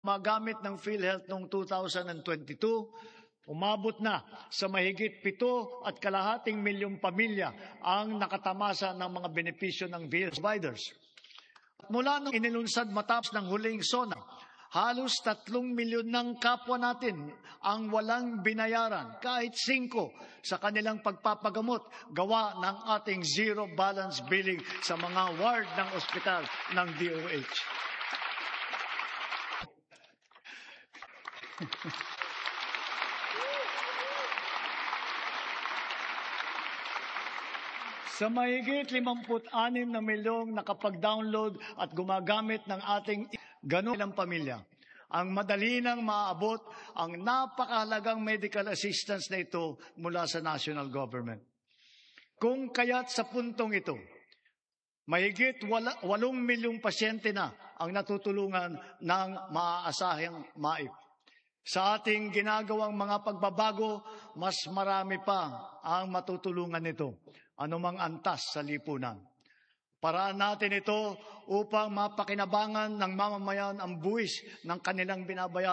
magamit ng PhilHealth noong 2022, umabot na sa mahigit 7.5 milyong pamilya ang nakatamasa ng mga benepisyo ng PhilHealth providers. Mula nung inilunsad matapos ng huling SONA, halos 3 milyon ng kapwa natin ang walang binayaran kahit 5 sa kanilang pagpapagamot gawa ng ating zero balance billing sa mga ward ng ospital ng DOH. Sa mahigit 56 na milyong nakapag-download at gumagamit ng ating ganun ilang pamilya, ang madali nang maaabot ang napakahalagang medical assistance na ito mula sa national government. Kung kaya't sa puntong ito, mahigit 8 milyong pasyente na ang natutulungan ng maaasahang MAIP. Sa ating ginagawang mga pagbabago, mas marami pa ang matutulungan nito, anumang antas sa lipunan. Paraan natin ito upang mapakinabangan ng mamamayan ang buwis ng kanilang binabayaran.